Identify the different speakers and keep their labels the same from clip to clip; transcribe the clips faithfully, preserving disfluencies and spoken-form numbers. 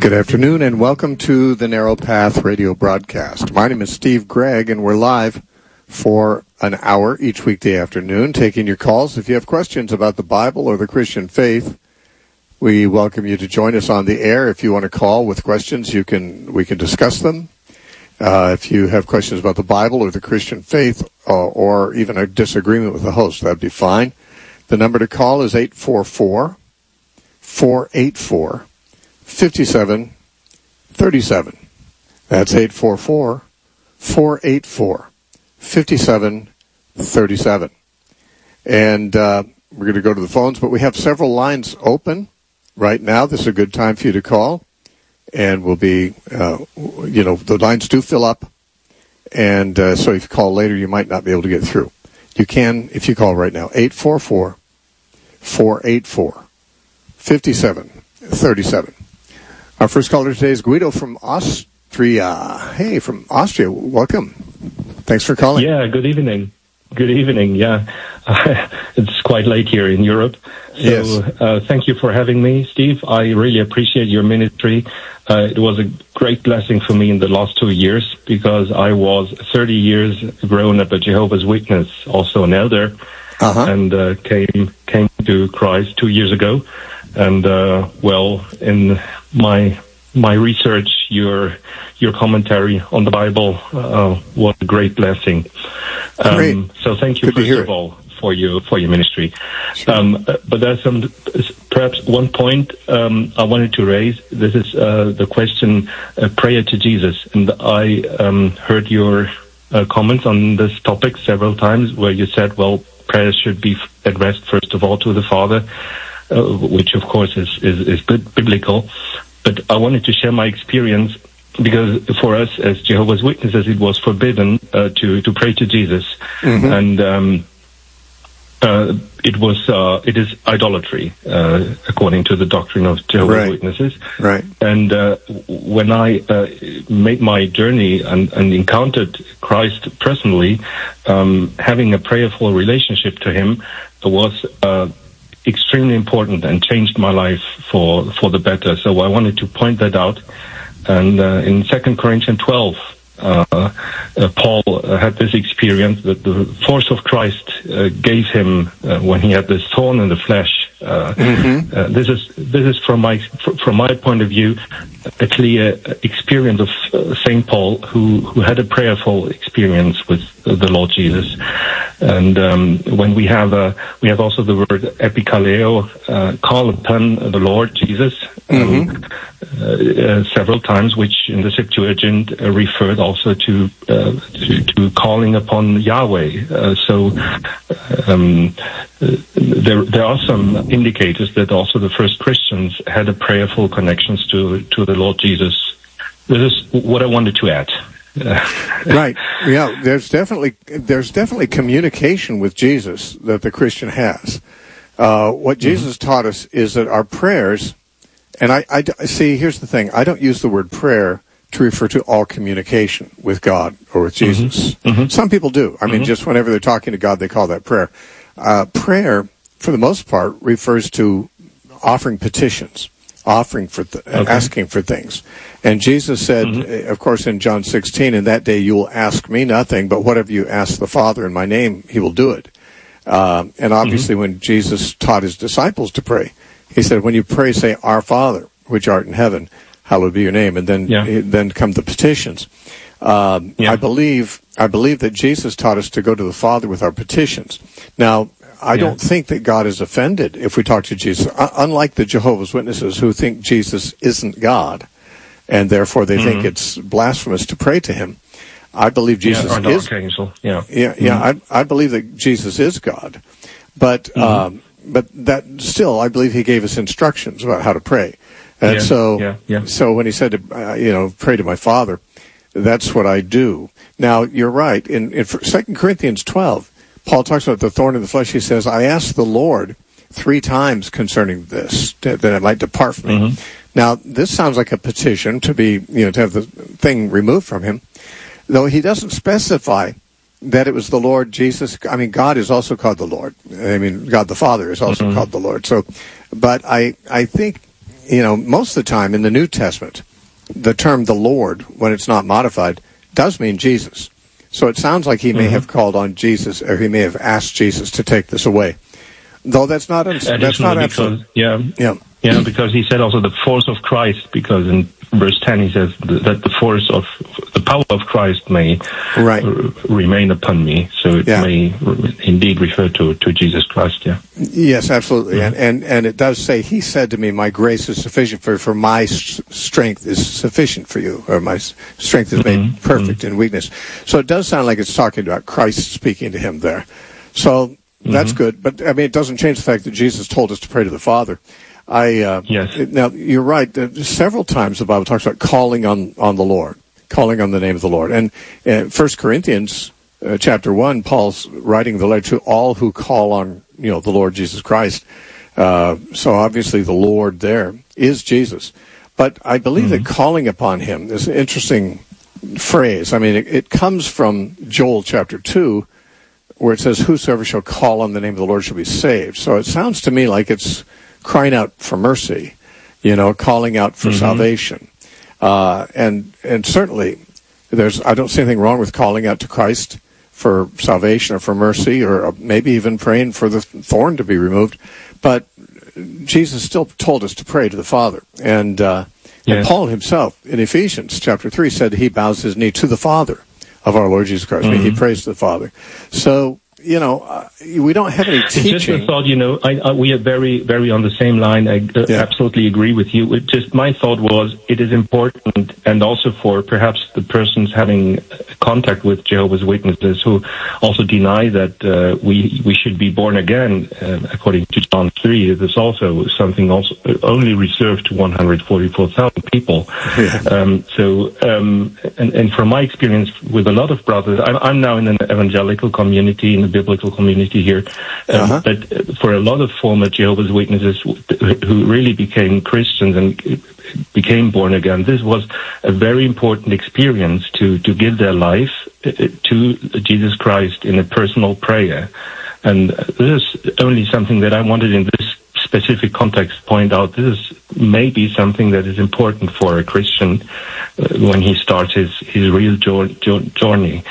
Speaker 1: Good afternoon and welcome to the Narrow Path radio broadcast. My name is Steve Gregg and we're live for an hour each weekday afternoon taking your calls. If you have questions about the Bible or the Christian faith, we welcome you to join us on the air. If you want to call with questions, you can we can discuss them. Uh, if you have questions about the Bible or the Christian faith uh, or even a disagreement with the host, that'd be fine. The number to call is eight four four, four eight four, five seven three seven. That's eight four four, four eight four, five seven three seven. And uh, we're going to go to the phones, but we have several lines open right now. This is a good time for you to call. And we'll be, uh, you know, the lines do fill up. And uh, so if you call later, you might not be able to get through. You can, if you call right now, eight four four, four eight four, five seven three seven. Our first caller today is Guido from Austria. Hey, from Austria. Welcome. Thanks for calling.
Speaker 2: Yeah, good evening. Good evening, yeah. It's quite late here in Europe. So
Speaker 1: yes.
Speaker 2: uh, thank you for having me, Steve. I really appreciate your ministry. Uh, it was a great blessing for me in the last two years because I was thirty years grown up a Jehovah's Witness, also an elder,
Speaker 1: uh-huh.
Speaker 2: and uh, came came to Christ two years ago. And, uh, well, in my my research, your your commentary on the Bible uh, was a great blessing. Um,
Speaker 1: great.
Speaker 2: So thank you,
Speaker 1: Good
Speaker 2: first of all, for your for your ministry.
Speaker 1: Sure.
Speaker 2: Um, but there's some perhaps one point um, I wanted to raise. This is uh, the question, uh, prayer to Jesus. And I um, heard your uh, comments on this topic several times where you said, well, prayers should be addressed first of all to the Father, uh, which of course is, is, is biblical. But I wanted to share my experience because for us as Jehovah's Witnesses, it was forbidden uh, to, to pray to Jesus.
Speaker 1: Mm-hmm.
Speaker 2: And um, uh, it was uh, it is idolatry, uh, according to the doctrine of Jehovah's
Speaker 1: right.
Speaker 2: Witnesses.
Speaker 1: Right.
Speaker 2: And uh, when I uh, made my journey and, and encountered Christ personally, um, having a prayerful relationship to Him was uh, extremely important and changed my life for for the better. So I wanted to point that out. And uh, in Second Corinthians twelve, uh, uh, Paul uh, had this experience that the force of Christ uh, gave him uh, when he had this thorn in the flesh. Uh, mm-hmm. uh, this is this is from my from my point of view a clear experience of uh, Saint Paul, who who had a prayerful experience with uh, the Lord Jesus. And um, when we have uh, we have also the word epikaleo, uh, call upon the Lord Jesus, um, mm-hmm. uh, uh, several times, which in the Septuagint uh, referred also to, uh, to to calling upon Yahweh. Uh, so um, uh, there there are some indicators that also the first Christians had a prayerful connections to to the Lord Jesus. This is what I wanted to add.
Speaker 1: Right. Yeah, there's definitely there's definitely communication with Jesus that the Christian has. Uh, what Jesus mm-hmm. taught us is that our prayers, and I, I see, here's the thing, I don't use the word prayer to refer to all communication with God or with Jesus. Mm-hmm. Mm-hmm. Some people do. I mean, mm-hmm. just whenever they're talking to God, they call that prayer. Uh, prayer, for the most part, refers to offering petitions. offering for th- okay. asking for things. And Jesus said, mm-hmm. of course, in John sixteen, in that day you will ask me nothing, but whatever you ask the Father in my name, he will do it. Uh, and obviously mm-hmm. when Jesus taught his disciples to pray, he said, when you pray, say, Our Father, which art in heaven, hallowed be your name. And then yeah. then come the petitions. Um, yeah. I believe I believe that Jesus taught us to go to the Father with our petitions. Now, I yeah. don't think that God is offended if we talk to Jesus. Uh, unlike the Jehovah's Witnesses who think Jesus isn't God, and therefore they mm-hmm. think it's blasphemous to pray to him, I believe Jesus
Speaker 2: yeah, or
Speaker 1: is.
Speaker 2: Angel. Yeah,
Speaker 1: yeah, yeah. Mm-hmm. I I believe that Jesus is God, but mm-hmm. um, but that still, I believe he gave us instructions about how to pray, and
Speaker 2: yeah,
Speaker 1: so
Speaker 2: yeah, yeah.
Speaker 1: so when he said to uh, you know pray to my Father, that's what I do. Now you're right. In in Second Corinthians twelve. Paul talks about the thorn in the flesh. He says, I asked the Lord three times concerning this, that it might depart from me. Mm-hmm. Now, this sounds like a petition to be, you know, to have the thing removed from him, though he doesn't specify that it was the Lord Jesus. I mean, God is also called the Lord. I mean, God the Father is also mm-hmm. called the Lord. So, but I, I think you know, most of the time in the New Testament, the term the Lord, when it's not modified, does mean Jesus. So it sounds like he may mm-hmm. have called on Jesus, or he may have asked Jesus to take this away. Though that's not uns- that's not absolute.
Speaker 2: Yeah, yeah, yeah. Because he said also the force of Christ. Because in verse ten he says that the force of the power of Christ may
Speaker 1: right.
Speaker 2: r- remain upon me. So it yeah. may r- indeed refer to, to Jesus Christ. Yeah.
Speaker 1: Yes, absolutely. Mm-hmm. And, and and it does say, he said to me, "My grace is sufficient for for my s- strength is sufficient for you, or my s- strength is made mm-hmm. perfect mm-hmm. in weakness." So it does sound like it's talking about Christ speaking to him there. So that's mm-hmm. good. But I mean, it doesn't change the fact that Jesus told us to pray to the Father. I uh,
Speaker 2: yes.
Speaker 1: Now you're right. Several times the Bible talks about calling on, on the Lord, calling on the name of the Lord. And uh, First Corinthians uh, chapter one, Paul's writing the letter to all who call on you know the Lord Jesus Christ. Uh, so obviously the Lord there is Jesus. But I believe mm-hmm. that calling upon him is an interesting phrase. I mean, it, it comes from Joel chapter two, where it says, "Whosoever shall call on the name of the Lord shall be saved." So it sounds to me like it's crying out for mercy, you know, calling out for mm-hmm. salvation. Uh, and and certainly, there's I don't see anything wrong with calling out to Christ for salvation or for mercy, or maybe even praying for the thorn to be removed. But Jesus still told us to pray to the Father. And, uh, yes. and Paul himself, in Ephesians chapter three, said he bows his knee to the Father of our Lord Jesus Christ. Mm-hmm. I mean, he prays to the Father. So, you know, uh, we don't have any teaching.
Speaker 2: It's just a thought, you know, I, I, we are very, very on the same line. I uh, yeah. absolutely agree with you. It just my thought was it is important, and also for perhaps the persons having contact with Jehovah's Witnesses who also deny that uh, we we should be born again, uh, according to John three. It is also something also only reserved to one hundred forty-four thousand people. Yeah. Um, so, um, and, and from my experience with a lot of brothers, I'm, I'm now in an evangelical community, in biblical community here, um, uh-huh. but for a lot of former Jehovah's Witnesses who really became Christians and became born again, this was a very important experience to, to give their life to Jesus Christ in a personal prayer. And this is only something that I wanted in this specific context point out. This is maybe something that is important for a Christian uh, when he starts his, his real journey.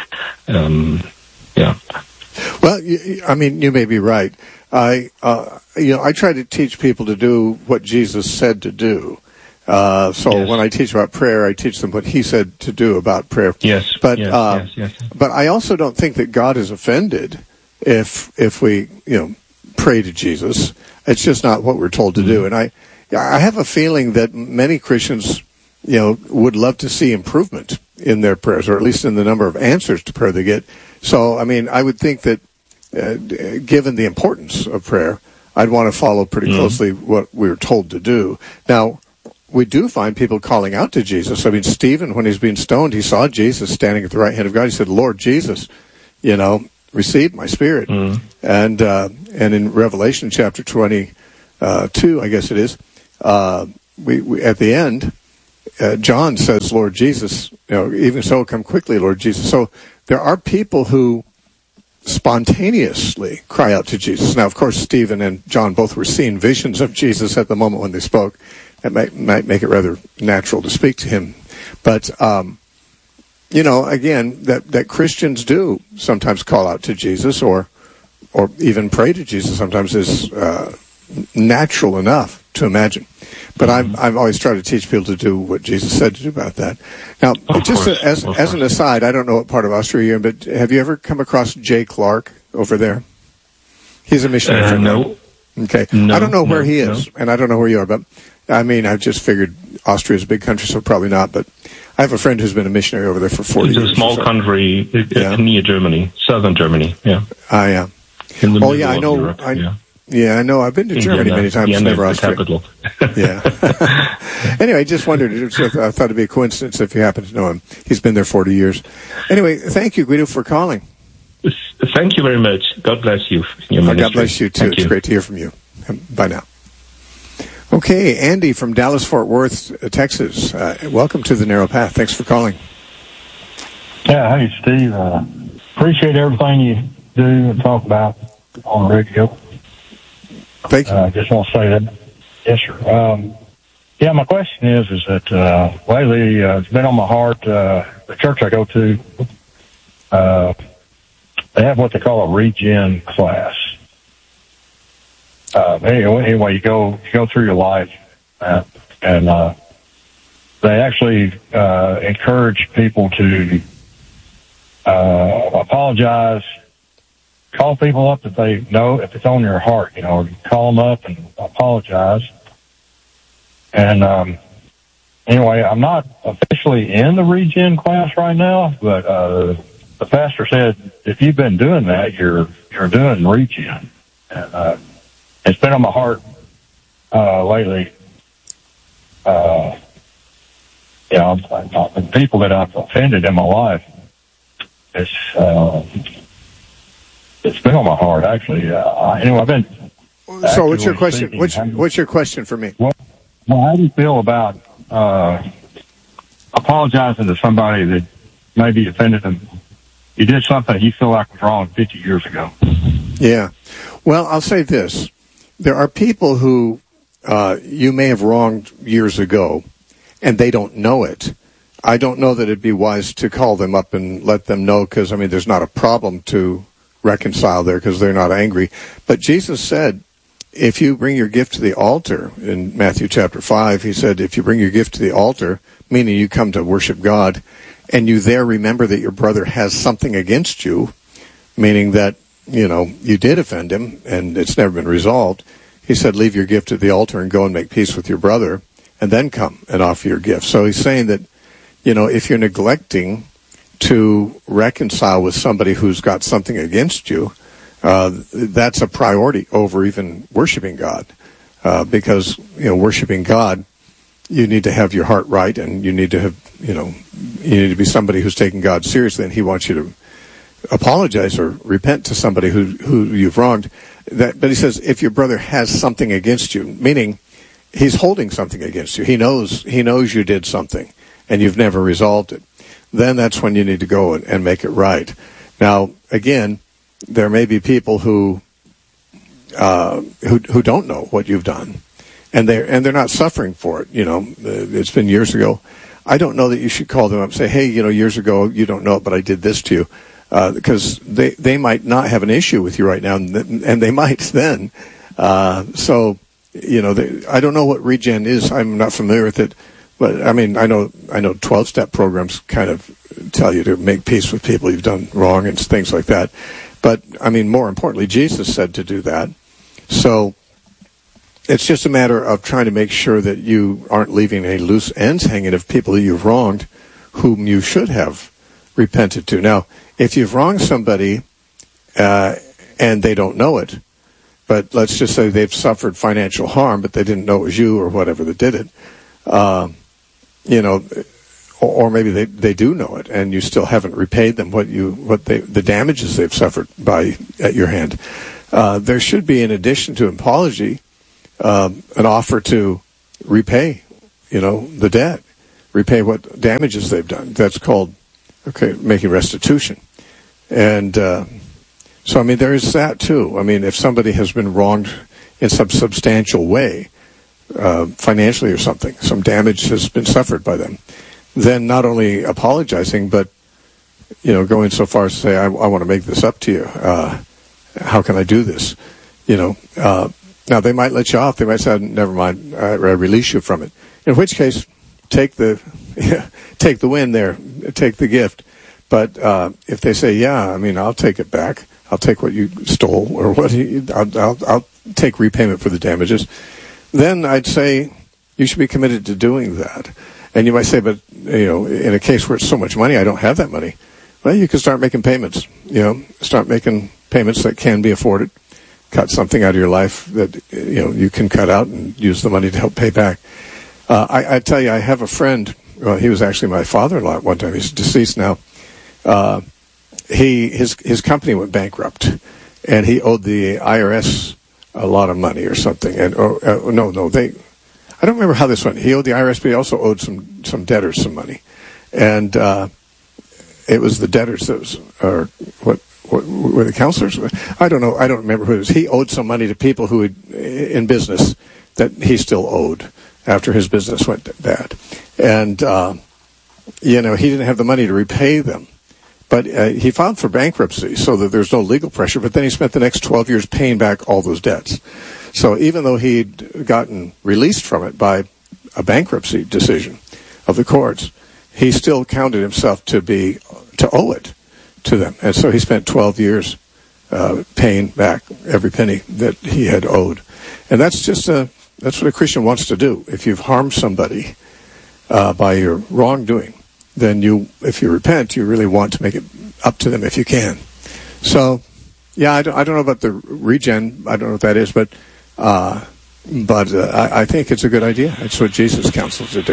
Speaker 2: Um, yeah.
Speaker 1: Well, I mean, you may be right. I, uh, you know, I try to teach people to do what Jesus said to do. Uh, so yes. when I teach about prayer, I teach them what he said to do about prayer.
Speaker 2: Yes.
Speaker 1: But
Speaker 2: yes,
Speaker 1: uh,
Speaker 2: yes, yes.
Speaker 1: but I also don't think that God is offended if if we you know pray to Jesus. It's just not what we're told to mm-hmm. do. And I I have a feeling that many Christians you know would love to see improvement in their prayers, or at least in the number of answers to prayer they get. So, I mean, I would think that uh, given the importance of prayer, I'd want to follow pretty mm-hmm. closely what we were told to do. Now, we do find people calling out to Jesus. I mean, Stephen, when he was being stoned, he saw Jesus standing at the right hand of God. He said, "Lord Jesus, you know, receive my spirit." Mm-hmm. And uh, and in Revelation chapter twenty-two, I guess it is, uh, we, we at the end, uh, John says, "Lord Jesus, you know, even so, come quickly, Lord Jesus." So there are people who spontaneously cry out to Jesus. Now, of course, Stephen and John both were seeing visions of Jesus at the moment when they spoke. That might, might make it rather natural to speak to him. But, um, you know, again, that, that Christians do sometimes call out to Jesus, or or even pray to Jesus sometimes is uh, natural enough to imagine. But mm-hmm. I've, I've always tried to teach people to do what Jesus said to do about that. Now, of just course, as as an aside, I don't know what part of Austria you're in, but have you ever come across Jay Clark over there? He's a missionary.
Speaker 2: Uh,
Speaker 1: from
Speaker 2: no.
Speaker 1: Okay.
Speaker 2: No,
Speaker 1: I don't know where
Speaker 2: no,
Speaker 1: he is,
Speaker 2: no.
Speaker 1: and I don't know where you are, but I mean, I just figured Austria's a big country, so probably not, but I have a friend who's been a missionary over there for forty
Speaker 2: it's
Speaker 1: years.
Speaker 2: It's a small
Speaker 1: so.
Speaker 2: country it,
Speaker 1: yeah.
Speaker 2: near Germany, southern Germany, yeah.
Speaker 1: Ah, yeah.
Speaker 2: In the
Speaker 1: oh, yeah, I know.
Speaker 2: Europe,
Speaker 1: I,
Speaker 2: yeah.
Speaker 1: yeah, I know. I've been to
Speaker 2: In
Speaker 1: Germany
Speaker 2: Vienna,
Speaker 1: many times,
Speaker 2: Vienna
Speaker 1: never
Speaker 2: is the
Speaker 1: Austria.
Speaker 2: capital.
Speaker 1: Yeah. Anyway, I just wondered. I thought it'd be a coincidence if you happen to know him. He's been there forty years. Anyway, thank you, Guido, for calling.
Speaker 2: Thank you very much. God bless you. Your
Speaker 1: oh, God bless you, too.
Speaker 2: Thank
Speaker 1: it's
Speaker 2: you.
Speaker 1: great to hear from you. Bye now. Okay, Andy from Dallas-Fort Worth, Texas. Uh, welcome to The Narrow Path. Thanks for calling.
Speaker 3: Yeah, hey, Steve. Uh, appreciate everything you do and talk about on the radio.
Speaker 1: Thank you.
Speaker 3: I uh, just want to say that. Yes, sir. Um, Yeah, my question is, is that uh, lately uh, it's been on my heart. Uh, the church I go to, uh, they have what they call a regen class. Uh, anyway, anyway, you go you go through your life, uh, and uh, they actually uh, encourage people to uh, apologize, call people up that they know if it's on your heart. You know, call them up and apologize. And um, anyway, I'm not officially in the regen class right now, but uh, the pastor said if you've been doing that, you're you're doing regen. And uh, it's been on my heart uh, lately. Uh, you know, the people that I've offended in my life, it's uh, it's been on my heart actually. Uh, anyway, I've been.
Speaker 1: So, what's your question? What's, what's your question for me?
Speaker 3: Well, Well, how do you feel about uh, apologizing to somebody that maybe offended them? You did something you feel like was wrong fifty years ago.
Speaker 1: Yeah. Well, I'll say this. There are people who uh, you may have wronged years ago, and they don't know it. I don't know that it'd be wise to call them up and let them know, because, I mean, there's not a problem to reconcile there because they're not angry. But Jesus said, if you bring your gift to the altar, in Matthew chapter five, he said, if you bring your gift to the altar, meaning you come to worship God, and you there remember that your brother has something against you, meaning that, you know, you did offend him, and it's never been resolved, he said, leave your gift at the altar and go and make peace with your brother, and then come and offer your gift. So he's saying that, you know, if you're neglecting to reconcile with somebody who's got something against you, Uh, that's a priority over even worshiping God, uh, because, you know, worshiping God, you need to have your heart right, and you need to have, you know, you need to be somebody who's taking God seriously, and he wants you to apologize or repent to somebody who, who you've wronged. That, but he says, if your brother has something against you, meaning he's holding something against you, he knows, he knows you did something, and you've never resolved it, then that's when you need to go and, and make it right. Now, again, there may be people who, uh, who who don't know what you've done, and they're and they're not suffering for it. You know, it's been years ago. I don't know that you should call them up and say, "Hey, you know, years ago you don't know it, but I did this to you," uh, because they they might not have an issue with you right now, and, and they might then. Uh, so, you know, they, I don't know what regen is. I'm not familiar with it, but I mean, I know I know twelve-step programs kind of tell you to make peace with people you've done wrong and things like that. But, I mean, more importantly, Jesus said to do that. So it's just a matter of trying to make sure that you aren't leaving any loose ends hanging of people that you've wronged whom you should have repented to. Now, if you've wronged somebody uh, and they don't know it, but let's just say they've suffered financial harm, but they didn't know it was you or whatever that did it, uh, you know, or maybe they, they do know it, and you still haven't repaid them what you what they the damages they've suffered by at your hand. Uh, there should be, in addition to an apology, uh, an offer to repay, you know, the debt, repay what damages they've done. That's called, okay, making restitution. And uh, so, I mean, there is that too. I mean, if somebody has been wronged in some substantial way, uh, financially or something, some damage has been suffered by them, then not only apologizing, but, you know, going so far as to say, I, I want to make this up to you. Uh, how can I do this? You know, uh, now they might let you off. They might say, never mind, I, I release you from it. In which case, take the, yeah, take the win there, take the gift. But uh, if they say, yeah, I mean, I'll take it back. I'll take what you stole, or what you, I'll, I'll, I'll take repayment for the damages. Then I'd say you should be committed to doing that. And you might say, but, you know, in a case where it's so much money, I don't have that money. Well, you can start making payments, you know, start making payments that can be afforded. Cut something out of your life that, you know, you can cut out and use the money to help pay back. Uh, I, I tell you, I have a friend, well, he was actually my father-in-law at one time. He's deceased now. Uh, he, his, his company went bankrupt, and he owed the I R S a lot of money or something. And, or, uh, no, no, they, I don't remember how this went. He owed the I R S, but he also owed some, some debtors some money. And uh, it was the debtors that was, or what, what were the counselors? I don't know. I don't remember who it was. He owed some money to people who had, in business that he still owed. after his business went bad. And, uh, you know, he didn't have the money to repay them. But uh, he filed for bankruptcy so that there's no legal pressure, but then he spent the next twelve years paying back all those debts. So even though he'd gotten released from it by a bankruptcy decision of the courts, he still counted himself to be to owe it to them. And so he spent twelve years uh, paying back every penny that he had owed. And that's just a, that's what a Christian wants to do. If you've harmed somebody uh, by your wrongdoing, then you, if you repent, you really want to make it up to them if you can. So, yeah, I don't, I don't know about the regen. I don't know what that is, but uh, but uh, I, I think it's a good idea. It's what Jesus counsels to do.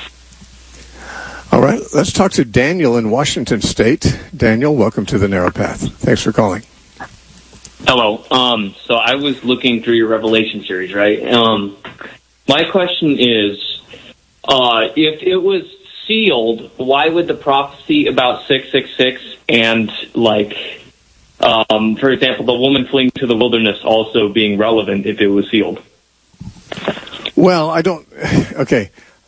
Speaker 1: All right, let's talk to Daniel in Washington State. Daniel, welcome to the Narrow Path. Thanks for calling.
Speaker 4: Hello. Um, so I was looking through your Revelation series, right? Um, my question is, uh, if it was sealed, why would the prophecy about six six six and, like, um, for example, the woman fleeing to the wilderness also being relevant if it was sealed?
Speaker 1: Well, I don't... Okay.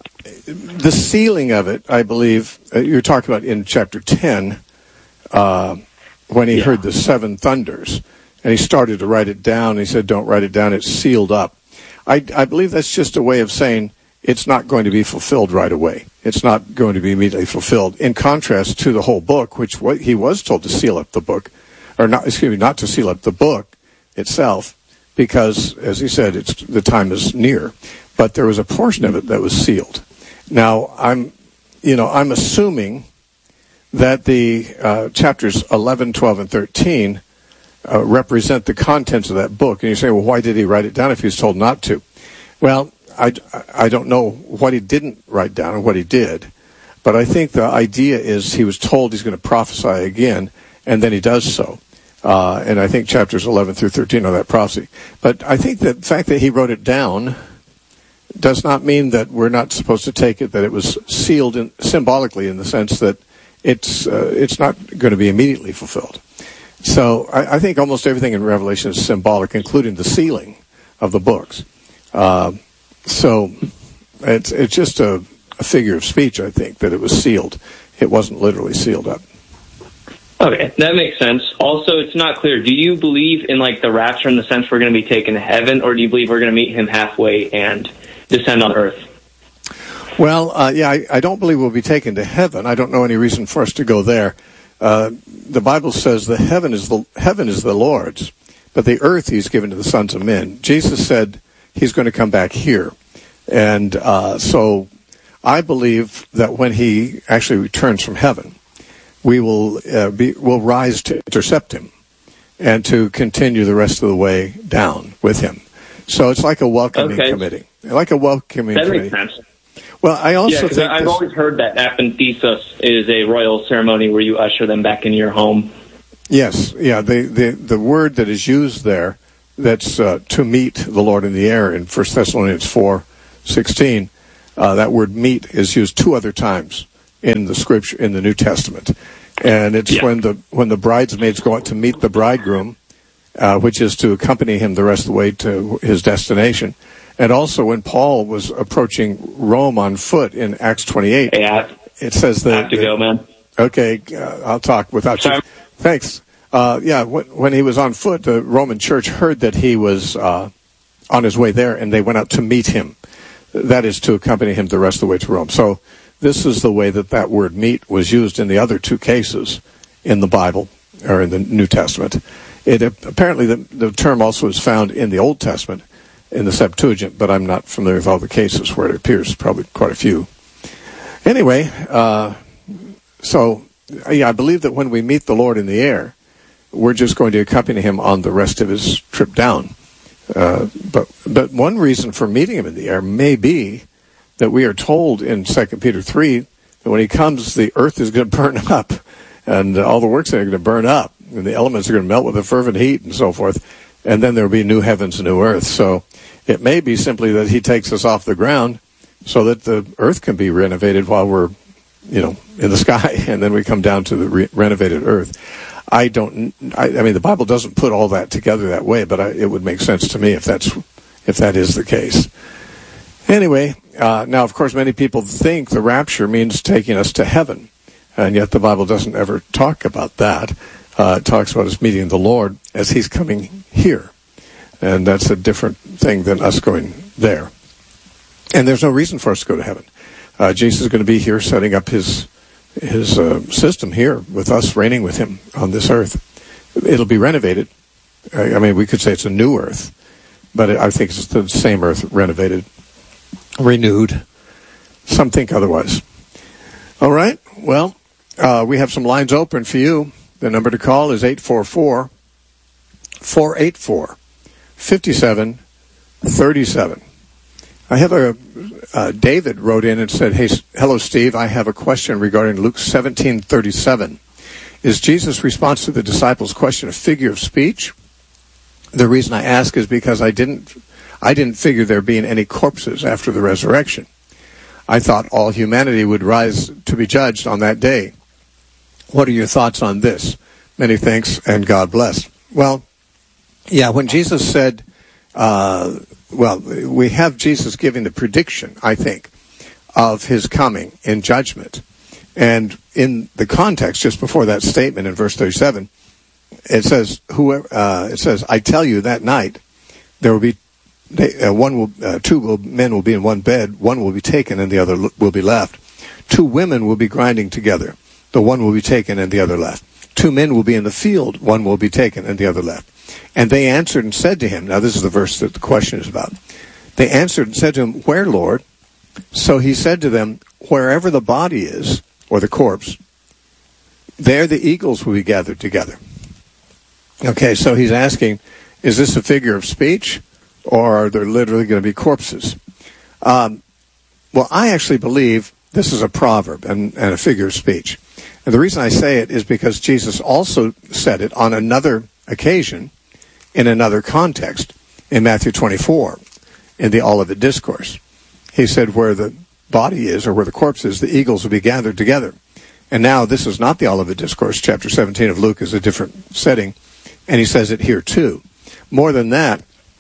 Speaker 1: The sealing of it, I believe, uh, you're talking about in chapter ten, uh, when he yeah. heard the seven thunders, and he started to write it down. He said, don't write it down, it's sealed up. I, I believe that's just a way of saying it's not going to be fulfilled right away. It's not going to be immediately fulfilled, in contrast to the whole book, which what he was told to seal up the book, or not, excuse me, not to seal up the book itself, because, as he said, it's the time is near. But there was a portion of it that was sealed. Now, I'm, you know, I'm assuming that the uh, chapters eleven, twelve, and thirteen uh, represent the contents of that book. And you say, well, why did he write it down if he was told not to? Well, I, I don't know what he didn't write down and what he did, but I think the idea is he was told he's going to prophesy again, and then he does so. Uh, and I think chapters eleven through thirteen are that prophecy. But I think the fact that he wrote it down does not mean that we're not supposed to take it that it was sealed in, symbolically, in the sense that it's uh, it's not going to be immediately fulfilled. So I, I think almost everything in Revelation is symbolic, including the sealing of the books. Uh, so it's it's just a, a figure of speech, I think, that it was sealed. It wasn't literally sealed up.
Speaker 4: Okay, that makes sense. Also, it's not clear. Do you believe in, like, the rapture in the sense we're going to be taken to heaven, or do you believe we're going to meet him halfway and descend on earth?
Speaker 1: Well, uh, yeah, I, I don't believe we'll be taken to heaven. I don't know any reason for us to go there. Uh, the Bible says the heaven is the heaven is the Lord's, but the earth he's given to the sons of men. Jesus said he's going to come back here. And uh, so I believe that when he actually returns from heaven, we will uh, be will rise to intercept him and to continue the rest of the way down with him. So it's like a welcoming
Speaker 4: okay.
Speaker 1: committee. Like a welcoming
Speaker 4: that
Speaker 1: committee.
Speaker 4: That makes sense.
Speaker 1: Well, I also
Speaker 4: yeah,
Speaker 1: think
Speaker 4: I've
Speaker 1: this,
Speaker 4: always heard that aphenthesis is a royal ceremony where you usher them back into your home.
Speaker 1: Yes, yeah. The the, the word that is used there, that's uh, to meet the Lord in the air in First Thessalonians four sixteen. Uh, that word "meet" is used two other times in the scripture in the New Testament, and it's yeah. when the when the bridesmaids go out to meet the bridegroom, uh, which is to accompany him the rest of the way to his destination. And also when Paul was approaching Rome on foot in Acts twenty-eight,
Speaker 4: yeah,
Speaker 1: it says that...
Speaker 4: I have to go, man.
Speaker 1: Okay, uh, I'll talk without Sorry. you. Thanks. Uh, yeah, when, when he was on foot, the Roman church heard that he was uh, on his way there, and they went out to meet him. That is to accompany him the rest of the way to Rome. So this is the way that that word meet was used in the other two cases in the Bible, or in the New Testament. It apparently, the, the term also is found in the Old Testament, in the Septuagint, but I'm not familiar with all the cases where it appears, probably quite a few. Anyway, uh, so, yeah, I believe that when we meet the Lord in the air, we're just going to accompany him on the rest of his trip down. Uh, but but one reason for meeting him in the air may be that we are told in Second Peter three that when he comes, the earth is going to burn up, and all the works are going to burn up, and the elements are going to melt with a fervent heat and so forth, and then there will be new heavens and new earth. So it may be simply that he takes us off the ground so that the earth can be renovated while we're, you know, in the sky, and then we come down to the re- renovated earth. I don't, I, I mean, the Bible doesn't put all that together that way, but I, it would make sense to me if that's, if that is the case. Anyway, uh, now, of course, many people think the rapture means taking us to heaven, and yet the Bible doesn't ever talk about that. Uh, it talks about us meeting the Lord as he's coming here, and that's a different thing than us going there. And there's no reason for us to go to heaven. Uh, Jesus is going to be here setting up his his uh, system here with us, reigning with him on this earth. It'll be renovated. I, I mean, we could say it's a new earth, but it, I think it's the same earth renovated, renewed. Some think otherwise. All right. Well, uh, we have some lines open for you. The number to call is eight four four, four eight four, five seven three seven. I have a, uh, David wrote in and said, hey, hello, Steve. I have a question regarding Luke seventeen thirty-seven. Is Jesus' response to the disciples' question a figure of speech? The reason I ask is because I didn't, I didn't figure there being any corpses after the resurrection. I thought all humanity would rise to be judged on that day. What are your thoughts on this? Many thanks, and God bless. Well, yeah, when Jesus said, uh, well, we have Jesus giving the prediction, I think, of his coming in judgment. And in the context, just before that statement in verse thirty-seven, it says, "Whoever," uh, it says, "I tell you that night there will be they, uh, one will, uh, two will, men will be in one bed, one will be taken, and the other will be left. Two women will be grinding together, the one will be taken, and the other left. Two men will be in the field, one will be taken, and the other left." And they answered and said to him, now this is the verse that the question is about. They answered and said to him, "Where, Lord?" So he said to them, "Wherever the body is, or the corpse, there the eagles will be gathered together." Okay, so he's asking, is this a figure of speech, or are there literally going to be corpses? Um, well, I actually believe this is a proverb and, and a figure of speech. And the reason I say it is because Jesus also said it on another occasion, in another context, in Matthew twenty-four, in the Olivet Discourse. He said, where the body is, or where the corpse is, the eagles will be gathered together. And now this is not the Olivet Discourse. Chapter seventeen of Luke is a different setting, and he says it here too. More than that,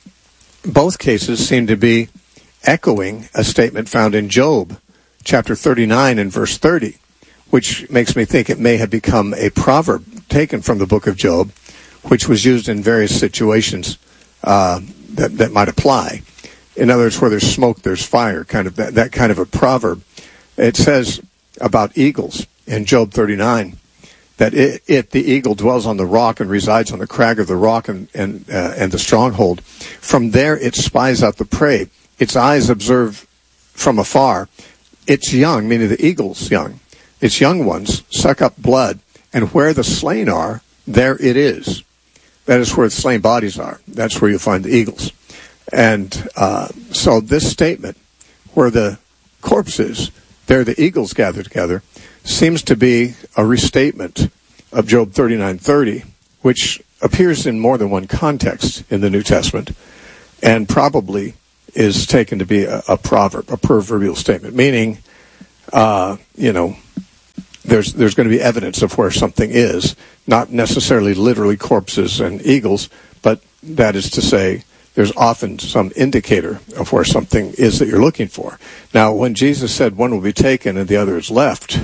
Speaker 1: both cases seem to be echoing a statement found in Job, chapter thirty-nine and verse thirty, which makes me think it may have become a proverb taken from the book of Job, which was used in various situations uh, that, that might apply. In other words, where there's smoke, there's fire, kind of that, that kind of a proverb. It says about eagles in Job thirty-nine that it, it, the eagle, dwells on the rock and resides on the crag of the rock and, and, uh, and the stronghold. From there it spies out the prey. Its eyes observe from afar. Its young, meaning the eagle's young, its young ones suck up blood, and where the slain are, there it is. That is where the slain bodies are. That's where you'll find the eagles. And uh, so this statement, where the corpse is, there the eagles gather together, seems to be a restatement of Job thirty-nine thirty, which appears in more than one context in the New Testament, and probably is taken to be a, a proverb, a proverbial statement, meaning, uh, you know, there's there's going to be evidence of where something is, not necessarily literally corpses and eagles, but that is to say, there's often some indicator of where something is that you're looking for. Now, when Jesus said one will be taken and the other is left,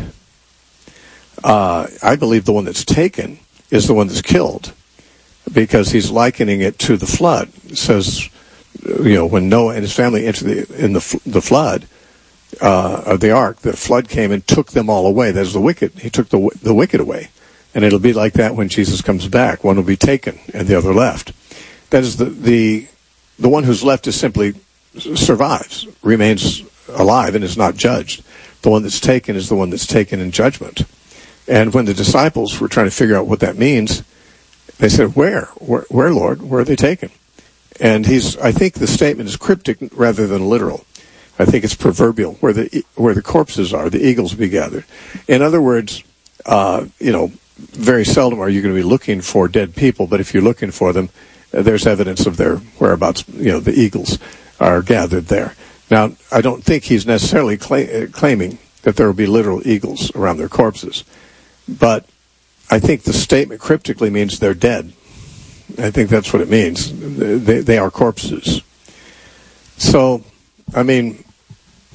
Speaker 1: uh, I believe the one that's taken is the one that's killed, because he's likening it to the flood. It says, you know, when Noah and his family entered the, in the, the flood, uh, of the ark, the flood came and took them all away. That's the wicked. He took the, the wicked away. And it'll be like that when Jesus comes back. One will be taken and the other left. That is the, the, the one who's left is simply survives, remains alive, and is not judged. The one that's taken is the one that's taken in judgment. And when the disciples were trying to figure out what that means, they said, where? Where, where Lord? Where are they taken? And he's, I think the statement is cryptic rather than literal. I think it's proverbial. Where the, where the corpses are, the eagles will be gathered. In other words, uh, you know, very seldom are you going to be looking for dead people, but if you're looking for them, there's evidence of their whereabouts. You know, the eagles are gathered there. Now, I don't think he's necessarily cla- claiming that there will be literal eagles around their corpses, but I think the statement cryptically means they're dead. I think that's what it means. They, they are corpses. So, I mean,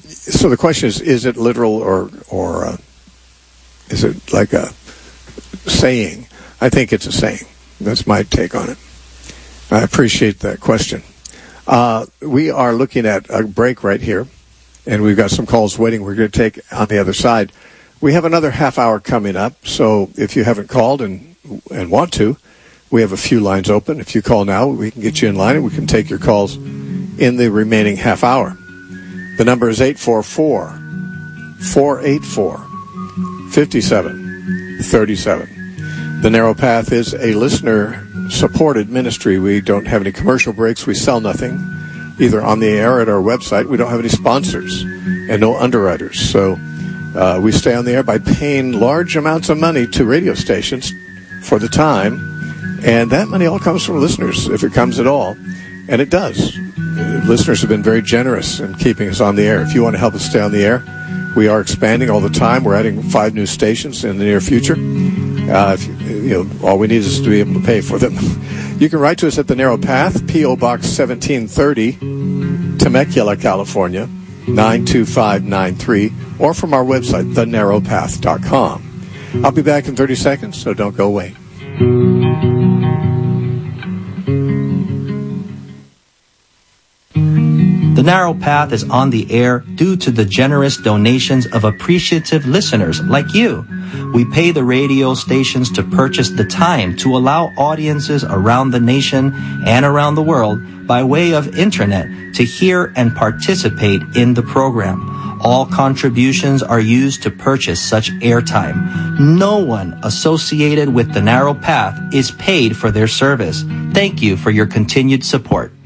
Speaker 1: so the question is, is it literal or, or uh, is it like a saying? I think it's a saying. That's my take on it. I appreciate that question. Uh, we are looking at a break right here, and we've got some calls waiting we're going to take on the other side. We have another half hour coming up, so if you haven't called and and want to, we have a few lines open. If you call now, we can get you in line, and we can take your calls in the remaining half hour. The number is eight four four, four eight four, five seven three seven. The Narrow Path is a listener-supported ministry. We don't have any commercial breaks. We sell nothing, either on the air or at our website. We don't have any sponsors and no underwriters. So uh, we stay on the air by paying large amounts of money to radio stations for the time, and that money all comes from listeners, if it comes at all, and it does. Listeners have been very generous in keeping us on the air. If you want to help us stay on the air, we are expanding all the time. We're adding five new stations in the near future. Uh, if, you know, all we need is to be able to pay for them. You can write to us at The Narrow Path, P O. Box seventeen thirty, Temecula, California, nine two five nine three, or from our website, the narrow path dot com. I'll be back in thirty seconds, so don't go away.
Speaker 5: The Narrow Path is on the air due to the generous donations of appreciative listeners like you. We pay the radio stations to purchase the time to allow audiences around the nation and around the world by way of internet to hear and participate in the program. All contributions are used to purchase such airtime. No one associated with the Narrow Path is paid for their service. Thank you for your continued support.